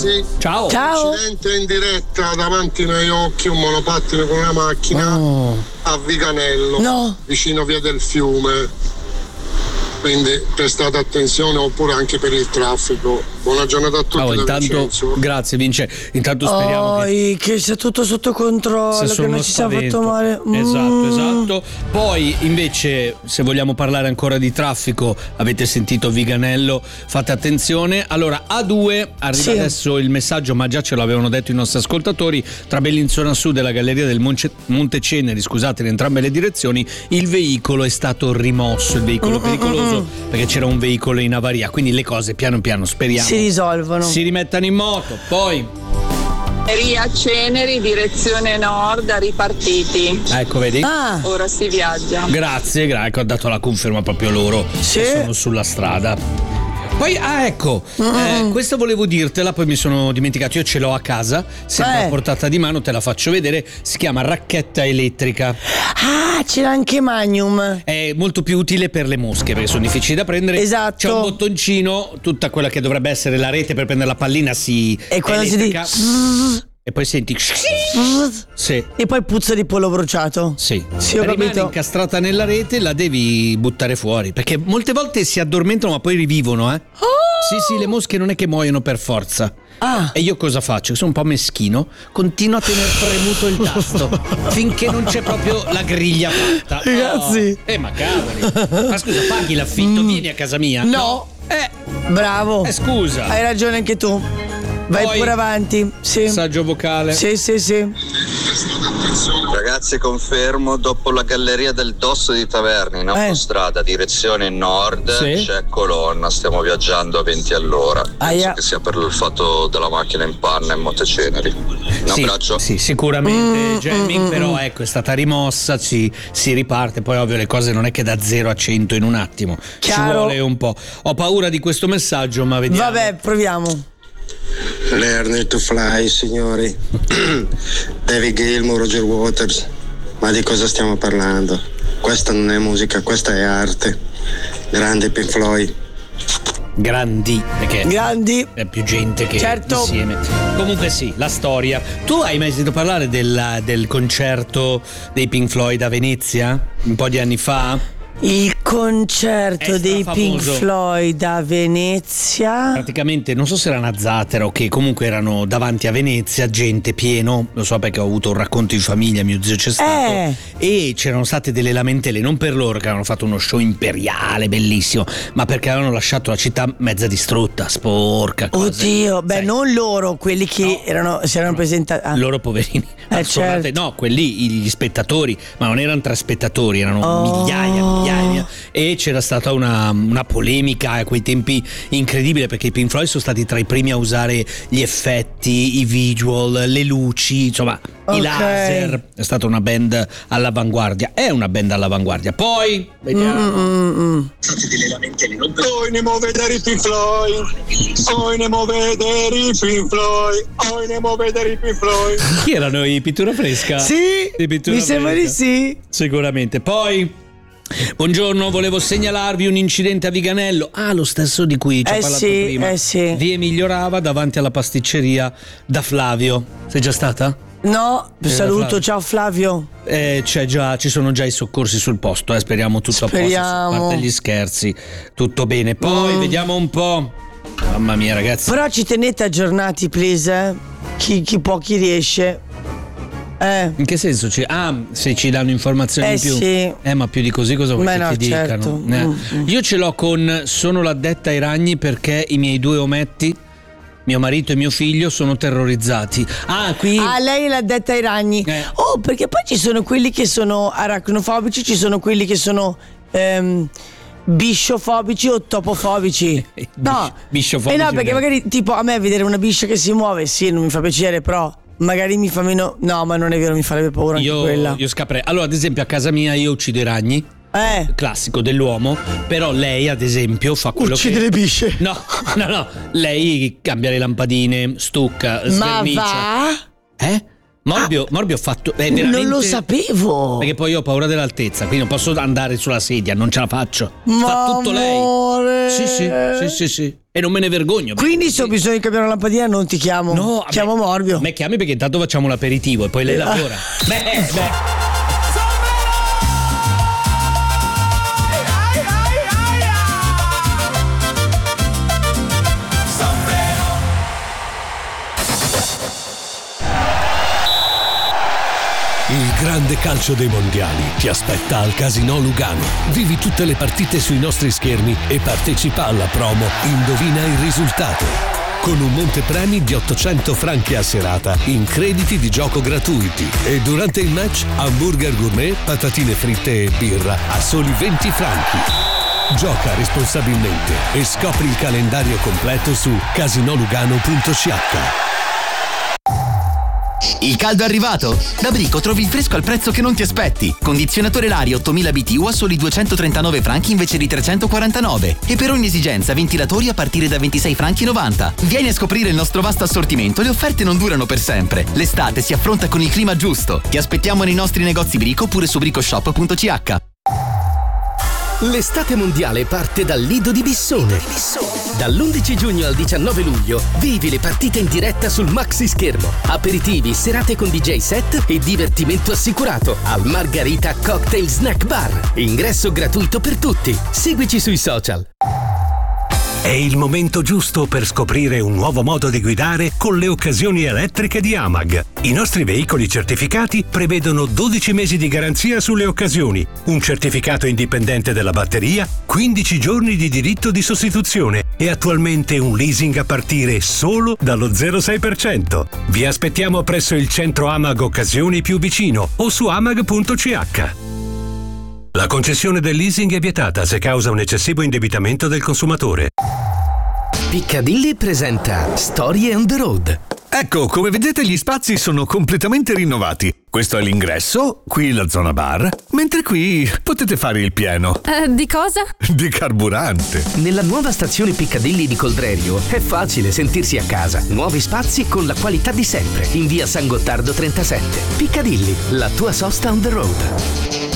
ragazzi. Ciao. Incidente in diretta davanti ai miei occhi, un monopattino con una macchina a Viganello, vicino via del Fiume. Quindi prestate attenzione, oppure anche per il traffico. Buona giornata a tutti. Intanto, grazie Vince. Intanto speriamo che sia tutto sotto controllo, che non ci sia fatto male. Esatto. Poi invece, se vogliamo parlare ancora di traffico, avete sentito Viganello, fate attenzione. Allora, A2 arriva adesso il messaggio, ma già ce l'avevano detto i nostri ascoltatori. Tra Bellinzona Sud e la galleria del Monte Ceneri, scusate, in entrambe le direzioni, il veicolo è stato rimosso, il veicolo pericoloso, perché c'era un veicolo in avaria. Quindi le cose piano piano, speriamo, si risolvono, si rimettano in moto. Poi Ria Ceneri, direzione nord, ripartiti. Ecco, vedi? Ora si viaggia. Grazie, ho dato la conferma proprio loro che sono sulla strada. Poi, ecco, questa volevo dirtela, poi mi sono dimenticato, io ce l'ho a casa, sempre a portata di mano, te la faccio vedere, si chiama racchetta elettrica. C'era anche Magnum. È molto più utile per le mosche, perché sono difficili da prendere. Esatto. C'è un bottoncino, tutta quella che dovrebbe essere la rete per prendere la pallina e quando elettrica. E poi senti e poi puzza di pollo bruciato. Sì, ho rimane capito. incastrata nella rete, la devi buttare fuori, perché molte volte si addormentano ma poi rivivono, Sì, le mosche non è che muoiono per forza. E io cosa faccio? Sono un po' meschino, continuo a tenere premuto il tasto finché non c'è proprio la griglia fatta. Ragazzi, ma cavoli, ma scusa, paghi l'affitto, vieni a casa mia? No. Bravo, scusa, hai ragione anche tu. Vai pure avanti. Messaggio vocale. Sì. Ragazzi, confermo, dopo la galleria del Dosso di Taverni in autostrada direzione nord c'è colonna, stiamo viaggiando a 20 all'ora. Penso che sia per il fatto della macchina in panna in Monteceneri. Un abbraccio. Sì, sicuramente jamming, però ecco, è stata rimossa, si riparte. Poi ovvio le cose non è che da 0 a 100 in un attimo, ci vuole un po'. Ho paura di questo messaggio, ma vediamo. Vabbè, proviamo. Learning to Fly, signori. David Gilmour, Roger Waters. Ma di cosa stiamo parlando? Questa non è musica, questa è arte. Grande Pink Floyd. Grandi, perché è più gente che insieme. Comunque la storia. Tu hai mai sentito parlare del concerto dei Pink Floyd a Venezia? Un po' di anni fa? Il concerto dei Pink Floyd a Venezia. Praticamente non so se era una zattera o che, comunque erano davanti a Venezia, gente pieno, lo so perché ho avuto un racconto in famiglia, mio zio c'è stato, e c'erano state delle lamentele, non per loro che avevano fatto uno show imperiale bellissimo, ma perché avevano lasciato la città mezza distrutta, sporca, cose. Oddio, non loro, quelli che si erano presentati. Loro poverini. Certo. No, quelli gli spettatori, ma non erano 3 spettatori, erano migliaia. E c'era stata una polemica a quei tempi incredibile, perché i Pink Floyd sono stati tra i primi a usare gli effetti, i visual, le luci, insomma i laser. È stata una band all'avanguardia, è una band all'avanguardia. Poi vediamo. Delle lamentele, non vogliamo vedere i Pink Floyd. Vogliamo vedere i Pink Floyd. Vogliamo vedere i Pink Floyd. Chi erano i Pittura Fresca? Sì, mi sembra di sì. Sicuramente. Poi buongiorno, volevo segnalarvi un incidente a Viganello. Lo stesso di cui ci ho parlato prima. Via Migliorava davanti alla pasticceria da Flavio. Sei già stata? No, saluto, ciao Flavio. Ci sono già i soccorsi sul posto, speriamo tutto a posto, a parte gli scherzi, tutto bene. Poi vediamo un po'. Mamma mia, ragazzi. Però ci tenete aggiornati, please, chi può, chi riesce. In che senso? Se ci danno informazioni in più. Sì. Ma più di così cosa vuoi che ti certo. dicano? Io ce l'ho con sono l'addetta ai ragni perché i miei 2 ometti, mio marito e mio figlio, sono terrorizzati. Qui lei è l'addetta ai ragni. Perché poi ci sono quelli che sono aracnofobici, ci sono quelli che sono bisciofobici o topofobici. No, bisciofobici. No, perché magari tipo a me vedere una biscia che si muove non mi fa piacere, però magari mi fa meno. No, ma non è vero, mi farebbe paura anche quella. Io scapperei. Allora, ad esempio, a casa mia io uccido i ragni. Classico dell'uomo. Però lei, ad esempio, fa quello uccide le bisce. No. Lei cambia le lampadine, stucca, svernicia. Ma va? Morbio ha fatto. Veramente... Non lo sapevo. Perché poi io ho paura dell'altezza, quindi non posso andare sulla sedia, non ce la faccio. Fa tutto lei. Sì. E non me ne vergogno. Quindi se ho bisogno di cambiare una lampadina non ti chiamo. No, chiamo Morbio. Me chiami perché intanto facciamo l'aperitivo e poi lei lavora. Beh. Il grande calcio dei mondiali ti aspetta al Casinò Lugano. Vivi tutte le partite sui nostri schermi e partecipa alla promo Indovina il risultato. Con un montepremi di 800 franchi a serata in crediti di gioco gratuiti. E durante il match hamburger gourmet, patatine fritte e birra a soli 20 franchi. Gioca responsabilmente e scopri il calendario completo su casinolugano.ch. Il caldo è arrivato? Da Brico trovi il fresco al prezzo che non ti aspetti. Condizionatore Lari 8000 BTU a soli 239 franchi invece di 349. E per ogni esigenza ventilatori a partire da 26 franchi 90. Vieni a scoprire il nostro vasto assortimento, le offerte non durano per sempre. L'estate si affronta con il clima giusto. Ti aspettiamo nei nostri negozi Brico oppure su bricoshop.ch. L'estate mondiale parte dal Lido di Bissone. Dall'11 giugno al 19 luglio vivi le partite in diretta sul maxi schermo. Aperitivi, serate con DJ set e divertimento assicurato al Margarita Cocktail Snack Bar. Ingresso gratuito per tutti. Seguici sui social. È il momento giusto per scoprire un nuovo modo di guidare con le occasioni elettriche di AMAG. I nostri veicoli certificati prevedono 12 mesi di garanzia sulle occasioni, un certificato indipendente della batteria, 15 giorni di diritto di sostituzione e attualmente un leasing a partire solo dallo 0,6%. Vi aspettiamo presso il centro AMAG Occasioni più vicino o su amag.ch. La concessione del leasing è vietata se causa un eccessivo indebitamento del consumatore. Piccadilly presenta Storie on the Road. Ecco, come vedete gli spazi sono completamente rinnovati. Questo è l'ingresso, qui la zona bar, mentre qui potete fare il pieno. Di cosa? Di carburante. Nella nuova stazione Piccadilly di Coldrerio è facile sentirsi a casa. Nuovi spazi con la qualità di sempre. In via San Gottardo 37. Piccadilly, la tua sosta on the road.